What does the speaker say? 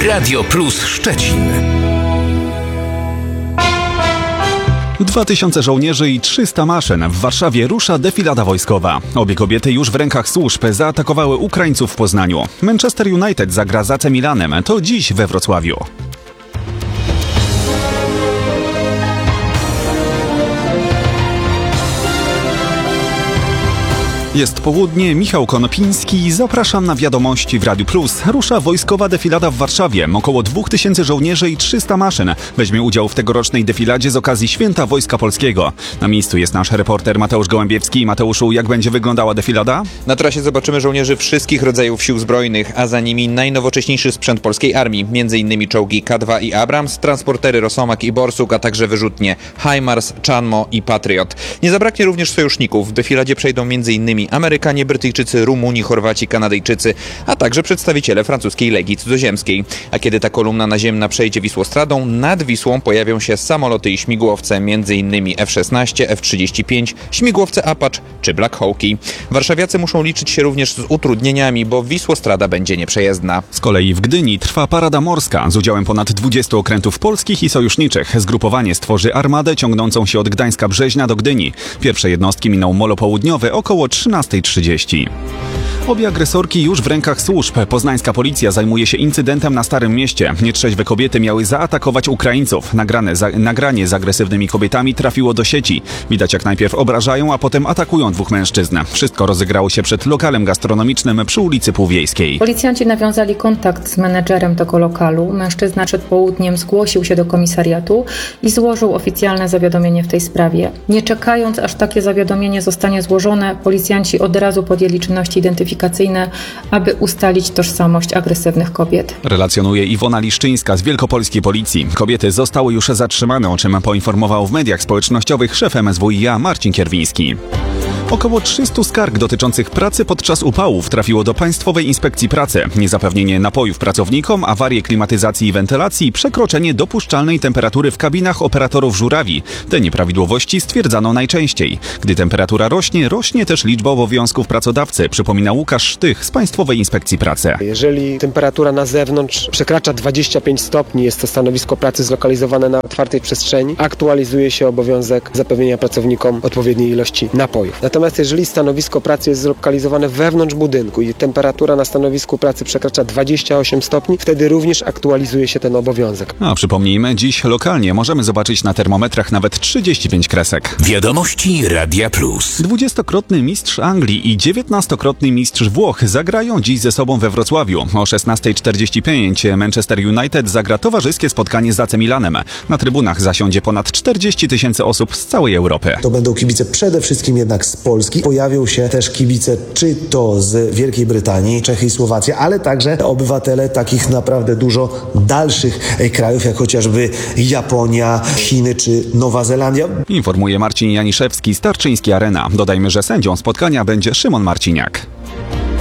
Radio Plus Szczecin. 2000 żołnierzy i 300 maszyn. W Warszawie rusza defilada wojskowa. Obie kobiety już w rękach służb zaatakowały Ukraińców w Poznaniu. Manchester United zagra z AC Milanem. To dziś we Wrocławiu. Jest południe, Michał Konopiński. Zapraszam na wiadomości w Radiu Plus. Rusza wojskowa defilada w Warszawie. Około 2000 żołnierzy i 300 maszyn weźmie udział w tegorocznej defiladzie z okazji Święta Wojska Polskiego. Na miejscu jest nasz reporter Mateusz Gołębiewski. Mateuszu, jak będzie wyglądała defilada? Na trasie zobaczymy żołnierzy wszystkich rodzajów sił zbrojnych, a za nimi najnowocześniejszy sprzęt polskiej armii. M.in. czołgi K2 i Abrams, transportery Rosomak i Borsuk, a także wyrzutnie HIMARS, Chanmo i Patriot. Nie zabraknie również sojuszników. W defiladzie przejdą m.in. Amerykanie, Brytyjczycy, Rumuni, Chorwaci, Kanadyjczycy, a także przedstawiciele francuskiej Legii Cudzoziemskiej. A kiedy ta kolumna naziemna przejdzie Wisłostradą, nad Wisłą pojawią się samoloty i śmigłowce, m.in. F-16, F-35, śmigłowce Apache czy Black Hawki. Warszawiacy muszą liczyć się również z utrudnieniami, bo Wisłostrada będzie nieprzejezdna. Z kolei w Gdyni trwa parada morska z udziałem ponad 20 okrętów polskich i sojuszniczych. Zgrupowanie stworzy armadę ciągnącą się od Gdańska Brzeźna do Gdyni. Pierwsze jednostki miną molo południowe około 13:30. Obie agresorki już w rękach służb. Poznańska policja zajmuje się incydentem na Starym Mieście. Nietrzeźwe kobiety miały zaatakować Ukraińców. Nagranie z agresywnymi kobietami trafiło do sieci. Widać, jak najpierw obrażają, a potem atakują dwóch mężczyzn. Wszystko rozegrało się przed lokalem gastronomicznym przy ulicy Półwiejskiej. Policjanci nawiązali kontakt z menedżerem tego lokalu. Mężczyzna przed południem zgłosił się do komisariatu i złożył oficjalne zawiadomienie w tej sprawie. Nie czekając, aż takie zawiadomienie zostanie złożone, policjanci od razu podjęli czynności identyfikacyjne, aby ustalić tożsamość agresywnych kobiet. Relacjonuje Iwona Liszczyńska z Wielkopolskiej Policji. Kobiety zostały już zatrzymane, o czym poinformował w mediach społecznościowych szef MSWiA Marcin Kierwiński. Około 300 skarg dotyczących pracy podczas upałów trafiło do Państwowej Inspekcji Pracy. Niezapewnienie napojów pracownikom, awarie klimatyzacji i wentylacji, przekroczenie dopuszczalnej temperatury w kabinach operatorów żurawi. Te nieprawidłowości stwierdzano najczęściej. Gdy temperatura rośnie, rośnie też liczba obowiązków pracodawcy, przypomina Łukasz Sztych z Państwowej Inspekcji Pracy. Jeżeli temperatura na zewnątrz przekracza 25 stopni, jest to stanowisko pracy zlokalizowane na otwartej przestrzeni, aktualizuje się obowiązek zapewnienia pracownikom odpowiedniej ilości napojów. Natomiast jeżeli stanowisko pracy jest zlokalizowane wewnątrz budynku i temperatura na stanowisku pracy przekracza 28 stopni, wtedy również aktualizuje się ten obowiązek. A przypomnijmy, dziś lokalnie możemy zobaczyć na termometrach nawet 35 kresek. Wiadomości Radia Plus. 20-krotny mistrz Anglii i 19-krotny mistrz Włoch zagrają dziś ze sobą we Wrocławiu. O 16:45 Manchester United zagra towarzyskie spotkanie z AC Milanem. Na trybunach zasiądzie ponad 40 000 osób z całej Europy. To będą kibice przede wszystkim jednak z Polski. Pojawią się też kibice czy to z Wielkiej Brytanii, Czechy i Słowacji, ale także obywatele takich naprawdę dużo dalszych krajów, jak chociażby Japonia, Chiny czy Nowa Zelandia. Informuje Marcin Janiszewski z Tarczyńskiej Arena. Dodajmy, że sędzią spotkania będzie Szymon Marciniak.